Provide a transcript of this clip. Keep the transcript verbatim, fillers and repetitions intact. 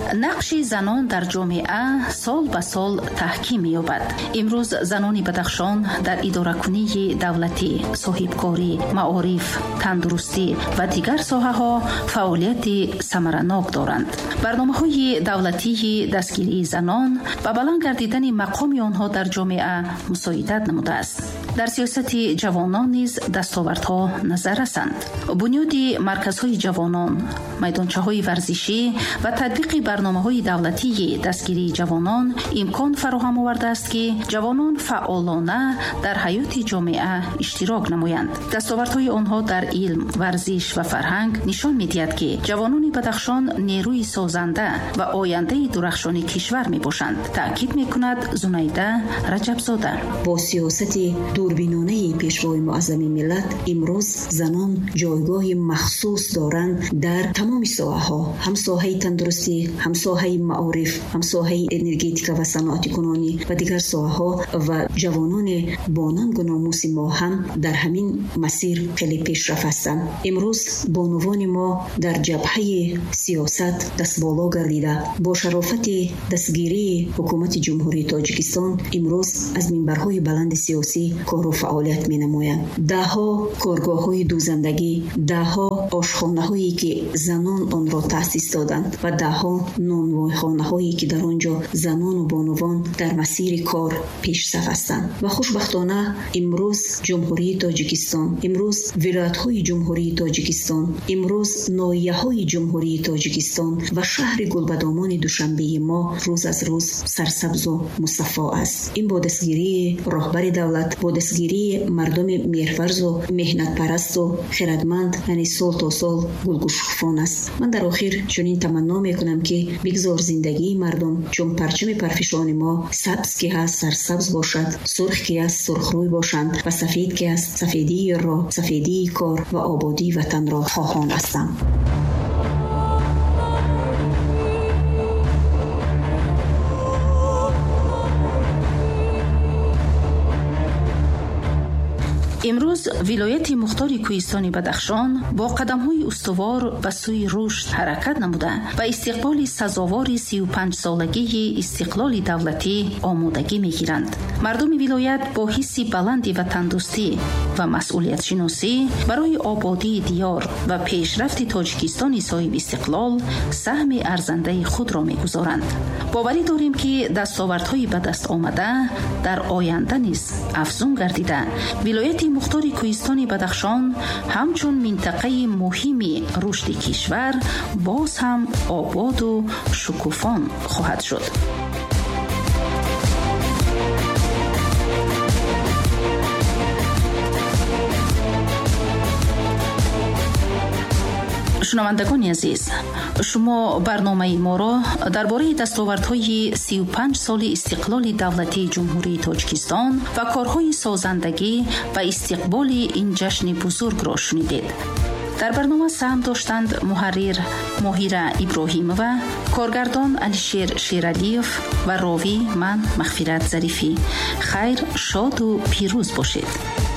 نقش زنان در جامعه سال به سال تحکیم می‌یابد. امروز زنان بدخشان در اداره‌کنی دولتی، صاحبکاری، معارف، تندرستی و دیگر ساحه‌ها فعالیت ثمرناک دارند. برنامه‌های دولتی دستگیری زنان و بلند گردیدن مقام آنها در جامعه مساعدت نموده است. در سیاست جوانان نیز دستاوردها نظر رسند. بنیاد مرکزهای جوانان، میدانچه‌های ورزشی و تطبیق برنامه‌های دولتی دستگیری جوانان امکان فراهم آورده است که جوانان فعالانه در حیات جامعه اشتراک نمایند. دستاوردهای آنها در علم، ورزش و فرهنگ نشان می‌دهد که جوانان بدخشان نیروی سازنده و آینده درخشان کشور میباشند. تأکید می‌کند زنیده رجبزاده. با سیاست دوربینانه پیشوای معظم ملت امروز زنان جایگاه مخصوص دارند در تمام ساحه‌ها، هم ساحه تندرستی، هم ساحه معارف، هم ساحه انرژتیک و صنعت کنونی و دیگر ساحه‌ها و جوانان با نام و ناموس ما هم در همین مسیر خیلی پیشرفت هستند. امروز بانوان ما در جبهه سیاست دست بالا گردیده با شرافت دستگیری حکومت جمهوری تاجیکستان امروز از منبرهای بلند سیاسی کار و فعالیت می نمایند. ده ها کارگاه های دوزندگی، ده ها آشخانه هایی که زنان آن را تأسیس دادند و ده ها نانوای خانه هایی که در آنجا زنان و بانوان در مسیر کار پیش صف هستند. و خوشبختانه امروز جمهوری تاجیکستان، امروز ولایت های جمهوری تاجیکستان، امروز ناحیه های جمهوری تاجیکستان و شهر گلبدامان دوشنبه ما روز از روز سرسبز و مصفا است. این با دستگیری رهبر دولت، با دستگیری مردم مهرورز و مهنت پرست و خردمند، یعنی سال تا سال گلگشخفان است. من در آخر چنین تمنا میکنم که بگذار زندگی مردم چون پرچم پرفشان ما سبز که هست سرسبز باشد، سرخ که هست سرخ روی باشند و سفید که هست سفیدی را، سفیدی کار و آبادی وطن را خواهان هستم. امروز ولایت مختار کوهستان بدخشان با قدم‌های استوار به سوی رشد حرکت نموده و استقبال سزاوار سی و پنج سالگی استقلال دولتی آمادگی می‌گیرند. مردم ولایت با حس بلندی و تندرستی و مسئولیت شناسی برای آبادی دیار و پیشرفت تاجیکستان صاحب استقلال سهم ارزنده خود را می‌گذارند. باوری داریم که دستاوردهای به دست آمده در آینده نیز افزون گردیده ولایت مختار کوهستان بدخشان همچون منطقه مهمی رشد کشور باز هم آباد و شکوفان خواهد شد. شنوندگان عزیز، شما برنامه ما را درباره دستاوردهای سی و پنج سال استقلال دولتی جمهوری تاجیکستان و کارهای سازندگی و استقبال این جشن بزرگ را شنیدید. در برنامه سهم داشتند محرر ماهیره ابراهیم و کارگردان علیشیر شیرالیف و راوی من مغفرت ظریفی. خیر، شاد و پیروز باشید.